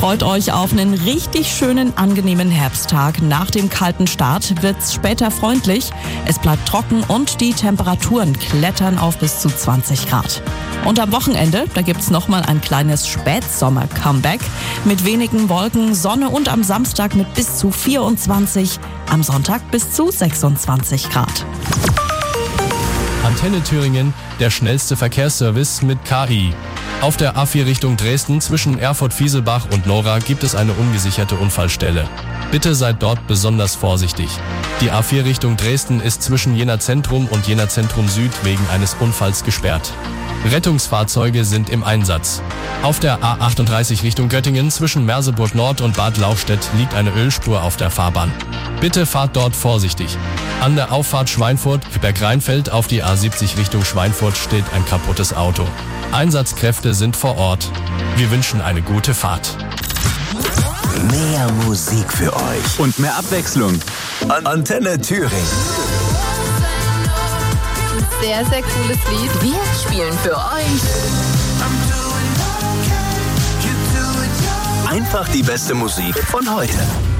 Freut euch auf einen richtig schönen, angenehmen Herbsttag. Nach dem kalten Start wird's später freundlich. Es bleibt trocken und die Temperaturen klettern auf bis zu 20 Grad. Und am Wochenende, da gibt's nochmal ein kleines Spätsommer-Comeback mit wenigen Wolken, Sonne und am Samstag mit bis zu 24, am Sonntag bis zu 26 Grad. Antenne Thüringen, der schnellste Verkehrsservice mit KI. Auf der A4 Richtung Dresden zwischen Erfurt-Fieselbach und Nora gibt es eine ungesicherte Unfallstelle. Bitte seid dort besonders vorsichtig. Die A4 Richtung Dresden ist zwischen Jena Zentrum und Jena Zentrum Süd wegen eines Unfalls gesperrt. Rettungsfahrzeuge sind im Einsatz. Auf der A38 Richtung Göttingen zwischen Merseburg Nord und Bad Lauchstädt liegt eine Ölspur auf der Fahrbahn. Bitte fahrt dort vorsichtig. An der Auffahrt Schweinfurt-Bergrheinfeld auf die A70 Richtung Schweinfurt steht ein kaputtes Auto. Einsatzkräfte sind vor Ort. Wir wünschen eine gute Fahrt. Mehr Musik für euch und mehr Abwechslung. Antenne Thüringen. Sehr, sehr cooles Lied. Wir spielen für euch Einfach die beste Musik von heute.